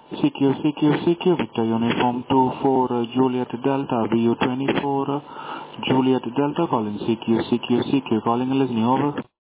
CQ, Victor Uniform 24 Juliet Delta, BU 24 Juliet Delta, calling CQ, calling listening over.